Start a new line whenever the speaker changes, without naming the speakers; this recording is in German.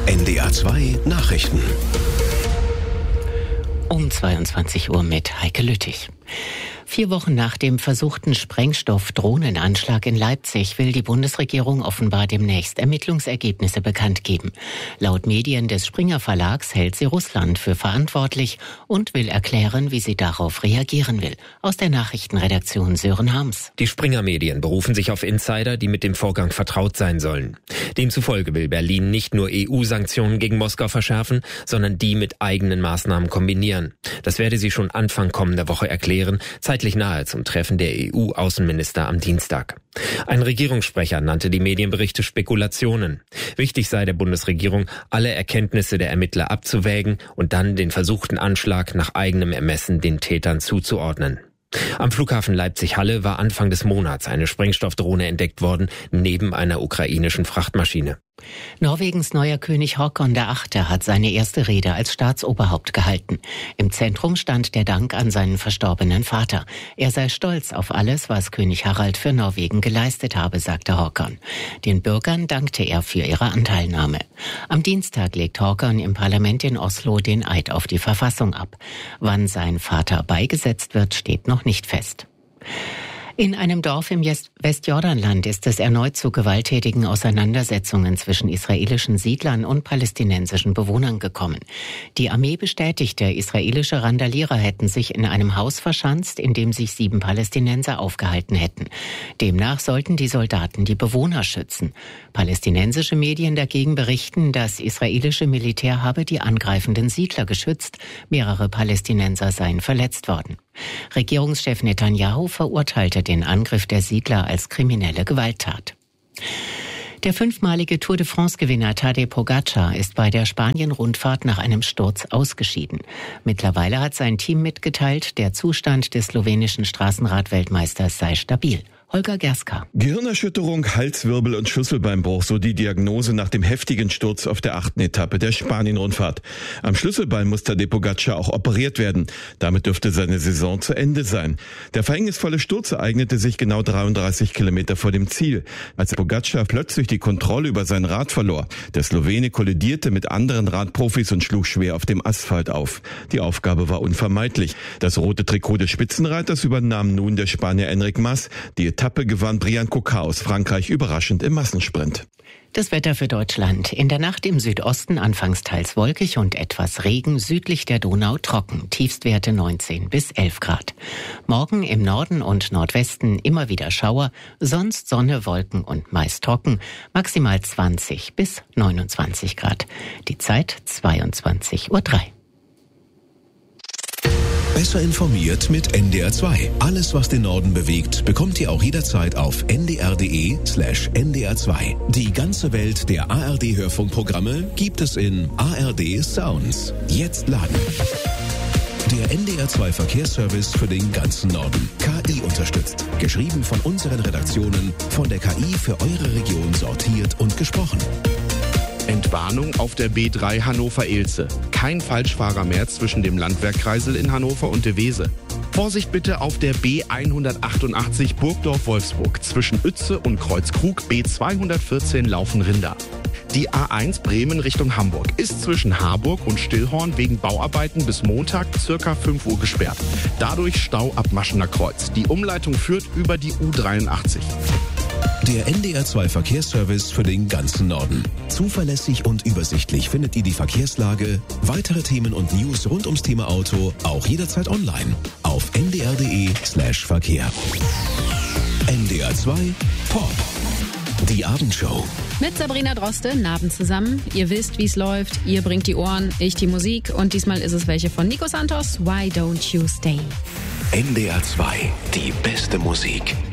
NDR 2 Nachrichten.
Um 22 Uhr mit Heike Lüttich. 4 Wochen nach dem versuchten Sprengstoff-Drohnenanschlag in Leipzig will die Bundesregierung offenbar demnächst Ermittlungsergebnisse bekannt geben. Laut Medien des Springer Verlags hält sie Russland für verantwortlich und will erklären, wie sie darauf reagieren will. Aus der Nachrichtenredaktion Sören Harms.
Die Springer-Medien berufen sich auf Insider, die mit dem Vorgang vertraut sein sollen. Demzufolge will Berlin nicht nur EU-Sanktionen gegen Moskau verschärfen, sondern die mit eigenen Maßnahmen kombinieren. Das werde sie schon Anfang kommender Woche erklären, zeitlich nahe zum Treffen der EU-Außenminister am Dienstag. Ein Regierungssprecher nannte die Medienberichte Spekulationen. Wichtig sei der Bundesregierung, alle Erkenntnisse der Ermittler abzuwägen und dann den versuchten Anschlag nach eigenem Ermessen den Tätern zuzuordnen. Am Flughafen Leipzig-Halle war Anfang des Monats eine Sprengstoffdrohne entdeckt worden, neben einer ukrainischen Frachtmaschine.
Norwegens neuer König Håkon VIII. Hat seine erste Rede als Staatsoberhaupt gehalten. Im Zentrum stand der Dank an seinen verstorbenen Vater. Er sei stolz auf alles, was König Harald für Norwegen geleistet habe, sagte Håkon. Den Bürgern dankte er für ihre Anteilnahme. Am Dienstag legt Håkon im Parlament in Oslo den Eid auf die Verfassung ab. Wann sein Vater beigesetzt wird, steht noch nicht fest. In einem Dorf im Westjordanland ist es erneut zu gewalttätigen Auseinandersetzungen zwischen israelischen Siedlern und palästinensischen Bewohnern gekommen. Die Armee bestätigte, israelische Randalierer hätten sich in einem Haus verschanzt, in dem sich 7 Palästinenser aufgehalten hätten. Demnach sollten die Soldaten die Bewohner schützen. Palästinensische Medien dagegen berichten, das israelische Militär habe die angreifenden Siedler geschützt. Mehrere Palästinenser seien verletzt worden. Regierungschef Netanyahu verurteilte den Angriff der Siedler als kriminelle Gewalttat. Der 5-malige Tour de France-Gewinner Tadej Pogačar ist bei der Spanien-Rundfahrt nach einem Sturz ausgeschieden. Mittlerweile hat sein Team mitgeteilt, der Zustand des slowenischen Straßenrad-Weltmeisters sei stabil. Holger Gerska.
Gehirnerschütterung, Halswirbel und Schlüsselbeinbruch, so die Diagnose nach dem heftigen Sturz auf der 8. Etappe der Spanien-Rundfahrt. Am Schlüsselbein muss Tadej Pogačar auch operiert werden. Damit dürfte seine Saison zu Ende sein. Der verhängnisvolle Sturz ereignete sich genau 33 Kilometer vor dem Ziel, als Pogačar plötzlich die Kontrolle über sein Rad verlor. Der Slowene kollidierte mit anderen Radprofis und schlug schwer auf dem Asphalt auf. Die Aufgabe war unvermeidlich. Das rote Trikot des Spitzenreiters übernahm nun der Spanier Enric Mas. Die Etappe gewann Brian Coquard aus Frankreich überraschend im Massensprint.
Das Wetter für Deutschland. In der Nacht im Südosten anfangs teils wolkig und etwas Regen, südlich der Donau trocken. Tiefstwerte 19 bis 11 Grad. Morgen im Norden und Nordwesten immer wieder Schauer, sonst Sonne, Wolken und meist trocken. Maximal 20 bis 29 Grad. Die Zeit 22:03 Uhr.
Besser informiert mit NDR 2. Alles, was den Norden bewegt, bekommt ihr auch jederzeit auf ndr.de/ndr2. Die ganze Welt der ARD-Hörfunkprogramme gibt es in ARD Sounds. Jetzt laden. Der NDR 2 Verkehrsservice für den ganzen Norden. KI unterstützt. Geschrieben von unseren Redaktionen, von der KI für eure Region sortiert und gesprochen.
Entwarnung auf der B3 Hannover-Ilze. Kein Falschfahrer mehr zwischen dem Landwehrkreisel in Hannover und de Wese. Vorsicht bitte auf der B188 Burgdorf-Wolfsburg. Zwischen Uetze und Kreuzkrug B214 laufen Rinder. Die A1 Bremen Richtung Hamburg ist zwischen Harburg und Stillhorn wegen Bauarbeiten bis Montag ca. 5 Uhr gesperrt. Dadurch Stau ab Maschener Kreuz. Die Umleitung führt über die U83.
Der NDR 2 Verkehrsservice für den ganzen Norden. Zuverlässig und übersichtlich findet ihr die Verkehrslage, weitere Themen und News rund ums Thema Auto auch jederzeit online auf ndr.de/Verkehr. NDR 2 Pop. Die Abendshow.
Mit Sabrina Droste, Abend zusammen. Ihr wisst, wie es läuft. Ihr bringt die Ohren, ich die Musik. Und diesmal ist es welche von Nico Santos. Why Don't You Stay?
NDR 2. Die beste Musik.